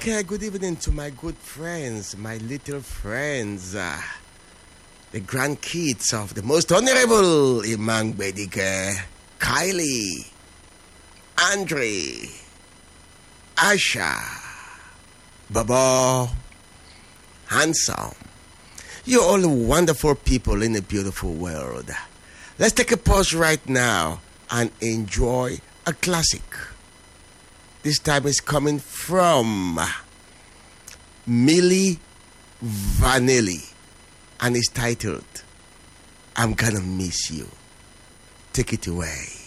Okay, good evening to my good friends, my little friends, the grandkids of the most honorable Imam Bedike, Kylie, Andre, Asha, Baba, Handsome. You're all wonderful people in a beautiful world. Let's take a pause right now and enjoy a classic. This time is coming from Milli Vanilli and it's titled I'm Gonna Miss You. Take it away.